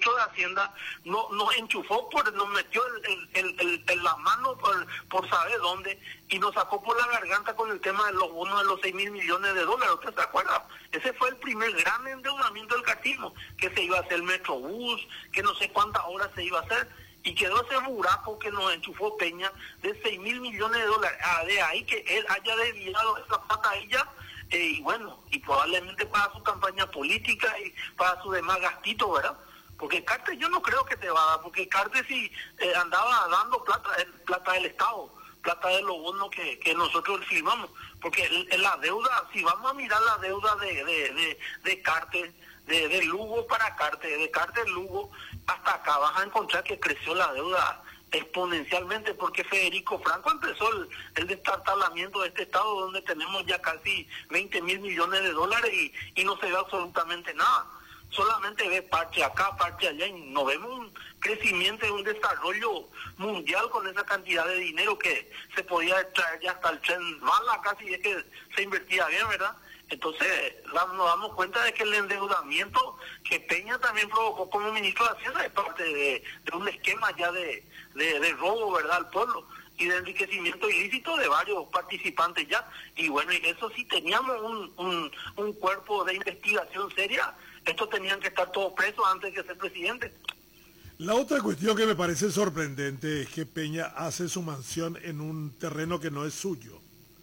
ministro de Hacienda nos enchufó, nos metió la mano por saber dónde y nos sacó por la garganta con el tema de los bonos de los 6.000 millones de dólares. ¿Usted se acuerda? Ese fue el primer gran endeudamiento del cartismo, que se iba a hacer el Metrobús, que no sé cuántas horas se iba a hacer, y quedó ese buraco que nos enchufó Peña de 6.000 millones de dólares. De ahí que él haya desviado esa plata a ella, y bueno, y probablemente para su campaña política y para su demás gastito, ¿verdad? Porque Cartes yo no creo que te va a dar, porque Cartes si andaba dando plata del Estado, plata de los bonos que nosotros firmamos, porque la deuda, si vamos a mirar la deuda de Cartes, de Lugo para Cartes, de Cartes Lugo hasta acá, vas a encontrar que creció la deuda exponencialmente, porque Federico Franco empezó el destartalamiento de este estado donde tenemos ya casi 20.000 millones de dólares y no se ve absolutamente nada. Solamente ve parche acá, parche allá, y no vemos un crecimiento y un desarrollo mundial con esa cantidad de dinero que se podía traer ya hasta el tren bala, casi es que se invertía bien, ¿verdad? Entonces nos damos cuenta de que el endeudamiento que Peña también provocó como ministro de Hacienda es parte de un esquema ya de robo, ¿verdad?, al pueblo y de enriquecimiento ilícito de varios participantes ya. Y bueno, y eso sí, teníamos un cuerpo de investigación seria, estos tenían que estar todos presos antes de ser presidente. La otra cuestión que me parece sorprendente es que Peña hace su mansión en un terreno que no es suyo.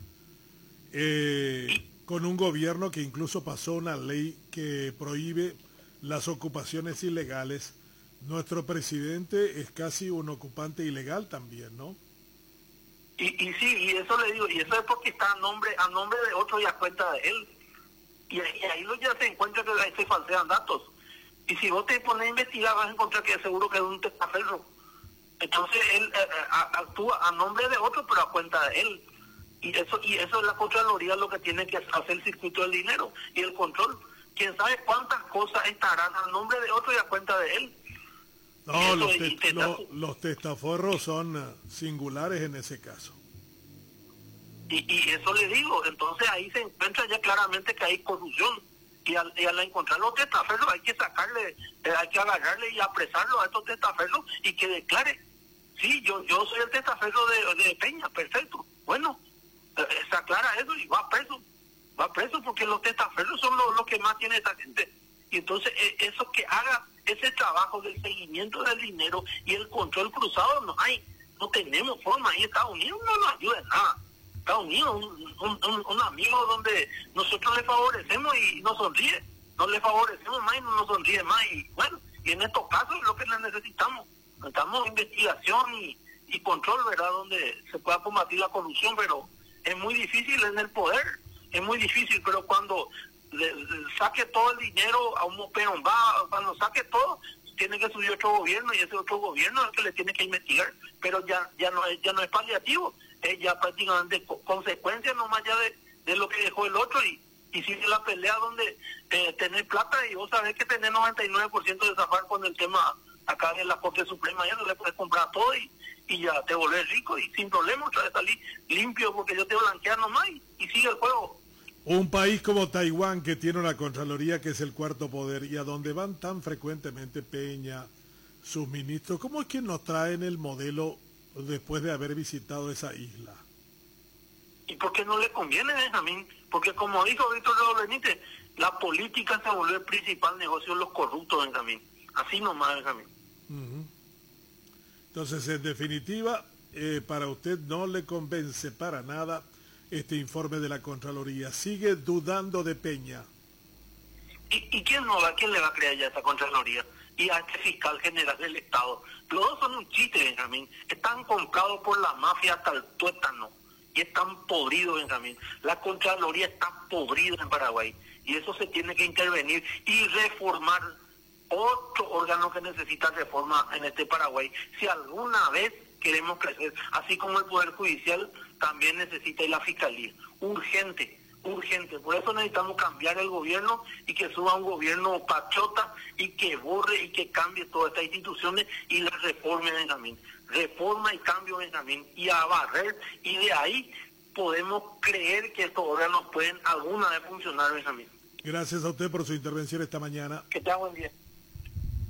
Con un gobierno que incluso pasó una ley que prohíbe las ocupaciones ilegales. Nuestro presidente es casi un ocupante ilegal también, ¿no? Y sí, y eso le digo, y eso es porque está a nombre de otro y a cuenta de él. Y ahí ya se encuentra que ahí se falsean datos. Y si vos te pones a investigar, vas a encontrar que seguro que es un testaferro. Entonces él actúa a nombre de otro, pero a cuenta de él. Y eso es la Contraloría lo que tiene que hacer el circuito del dinero y el control. Quién sabe cuántas cosas estarán a nombre de otro y a cuenta de él. No, los testaferros son singulares en ese caso. Y eso le digo, entonces ahí se encuentra ya claramente que hay corrupción. Y al encontrar los testaferros hay que sacarle, hay que agarrarle y apresarlo a estos testaferros y que declare, sí, yo soy el testaferro de Peña, perfecto. Bueno, se aclara eso y va preso porque los testaferros son los que más tiene esta gente. Y entonces eso que haga ese trabajo del seguimiento del dinero y el control cruzado no tenemos forma. Y Estados Unidos no nos ayuda en nada. Estados Unidos, un amigo donde nosotros le favorecemos y nos sonríe, no le favorecemos más y no nos sonríe más. Y bueno, y en estos casos es lo que necesitamos investigación y control, ¿verdad?, donde se pueda combatir la corrupción, pero es muy difícil en el poder, es muy difícil, pero cuando le saque todo el dinero a un perombá, cuando saque todo, tiene que subir otro gobierno y ese otro gobierno es el que le tiene que investigar, pero ya no es paliativo, es ya prácticamente consecuencia nomás ya de lo que dejó el otro y sigue la pelea donde tener plata y vos sabés que tener 99% de zafar con el tema acá en la Corte Suprema, ya no le puedes comprar todo y ya te volvés rico y sin problema otra vez salir limpio porque yo te blanquear nomás y sigue el juego. Un país como Taiwán que tiene una Contraloría que es el cuarto poder y a donde van tan frecuentemente Peña, sus ministros, ¿cómo es que nos traen el modelo después de haber visitado esa isla? ¿Y por qué no le conviene, Benjamín? Porque como dijo Víctor Raúl Benítez, la política se volvió el principal negocio de los corruptos, Benjamín. Así nomás, Benjamín. Entonces, en definitiva, para usted no le convence para nada este informe de la Contraloría. Sigue dudando de Peña. ¿Y quién le va a creer ya a esta Contraloría? Y a este fiscal general del Estado. Los dos son un chiste, Benjamín. Están comprados por la mafia hasta el tuétano. Y están podridos, Benjamín. La Contraloría está podrida en Paraguay. Y eso se tiene que intervenir y reformar. Otro órgano que necesita reforma en este Paraguay. Si alguna vez queremos crecer, así como el Poder Judicial, también necesita la Fiscalía. Urgente. Por eso necesitamos cambiar el gobierno y que suba un gobierno patriota y que borre y que cambie todas estas instituciones y las reforme, Benjamín. Reforma y cambio, Benjamín. Y a barrer. Y de ahí podemos creer que estos órganos pueden alguna vez funcionar, Benjamín. Gracias a usted por su intervención esta mañana. Que tenga buen día.